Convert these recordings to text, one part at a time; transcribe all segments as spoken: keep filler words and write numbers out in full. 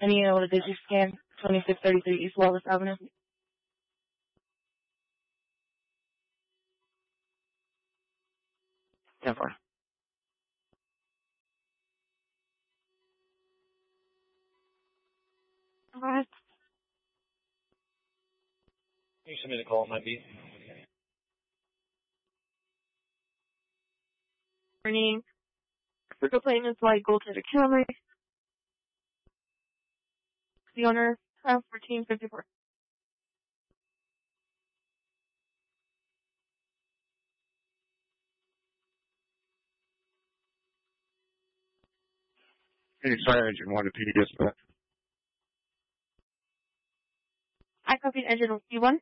Any uh, did you scan twenty-six thirty-three East Wallace Avenue? ten four. Alright. You submit a call, it might be. Morning. The complaint is like go to the Camry. The owner, uh, fourteen fifty-four. Hey, sorry, engine one to P D S, but I copied engine P one.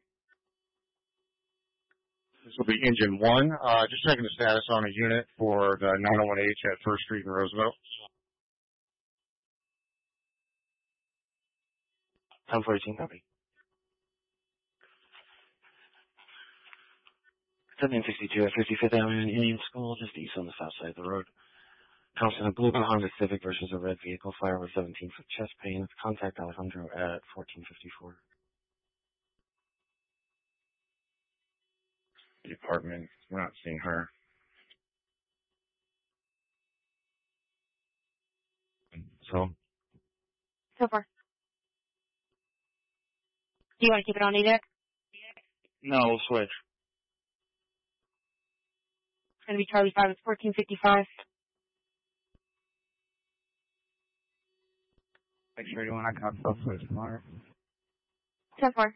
this will be engine one. Uh, just checking the status on a unit for the nine oh one H at First Street in Roosevelt. ten fourteen, copy. seventeen sixty-two at fifty-fifth Avenue Indian School, just east on the south side of the road. Thompson, a blue Honda Civic versus a red vehicle, fire with seventeen foot chest pain. Contact Alejandro at fourteen fifty-four. The apartment, we're not seeing her. So, So far. Do you want to keep it on A D E C? no, we'll switch. It's going to be Charlie five. It's fourteen fifty-five. Make sure you want to cut stuff for tomorrow. ten four.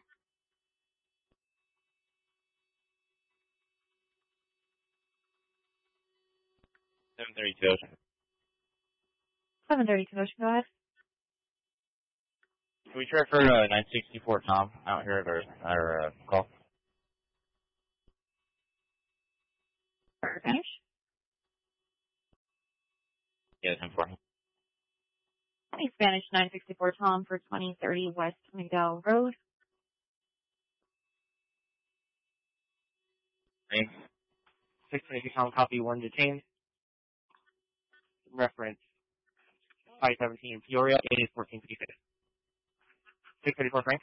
seven thirty-two. seven thirty-two. Go ahead. Can we transfer uh, nine sixty-four Tom out here at our, our uh, call? Finish. Yeah, ten four. Hey, Spanish nine sixty-four Tom for twenty thirty West Miguel Road. Thanks. six twenty-two Tom, copy one detained. Reference five seventeen Peoria, it is fourteen fifty-six. six thirty-four Frank.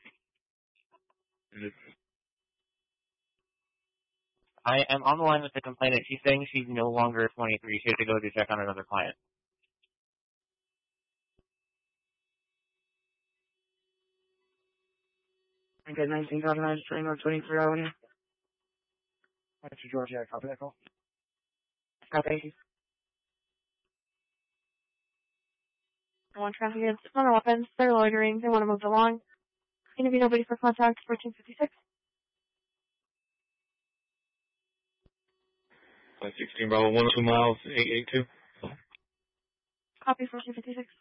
I am on the line with the complainant. She's saying she's no longer twenty-three. She has to go to check on another client. I got nineteen thousand nine hundred twenty-one twenty-three Avenue. Mister George, yeah, copy that call. Copy. One traffic against none weapons. They're loitering. They want to move along. Going to be nobody for contact. fourteen fifty-six. five sixteen Bravo, one oh two miles, eight eight two. Copy fourteen fifty-six.